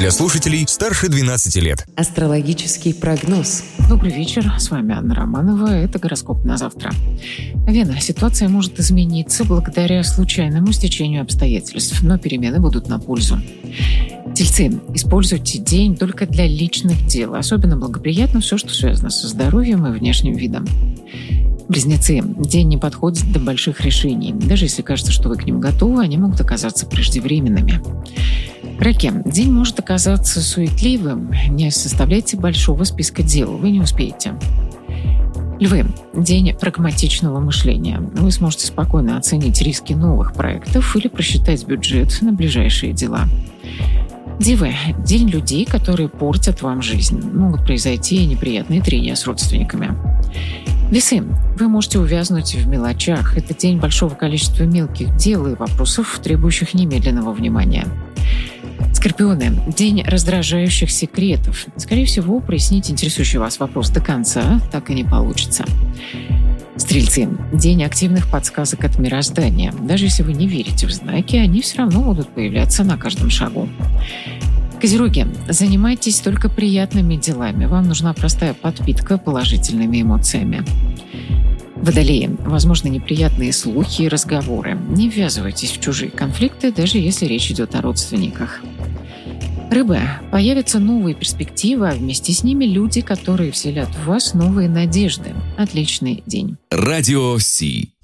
для слушателей старше 12 лет. Астрологический прогноз. Добрый вечер, с вами Анна Романова, это гороскоп на завтра. Вена, ситуация может измениться благодаря случайному стечению обстоятельств, но перемены будут на пользу. Тельцы, используйте день только для личных дел, особенно благоприятно все, что связано со здоровьем и внешним видом. Близнецы, день не подходит для больших решений. Даже если кажется, что вы к ним готовы, они могут оказаться преждевременными. Раки, день может оказаться суетливым. Не составляйте большого списка дел, вы не успеете. Львы, день прагматичного мышления. Вы сможете спокойно оценить риски новых проектов или просчитать бюджет на ближайшие дела. Девы, день людей, которые портят вам жизнь. Могут произойти неприятные трения с родственниками. Весы, вы можете увязнуть в мелочах. Это день большого количества мелких дел и вопросов, требующих немедленного внимания. Скорпионы, день раздражающих секретов. Скорее всего, прояснить интересующий вас вопрос до конца так и не получится. Стрельцы, день активных подсказок от мироздания. Даже если вы не верите в знаки, они все равно будут появляться на каждом шагу. Козероги, занимайтесь только приятными делами. Вам нужна простая подпитка положительными эмоциями. Водолеи, возможно, неприятные слухи и разговоры. Не ввязывайтесь в чужие конфликты, даже если речь идет о родственниках. Рыбы, появятся новые перспективы, а вместе с ними люди, которые вселят в вас новые надежды. Отличный день. Радио Си.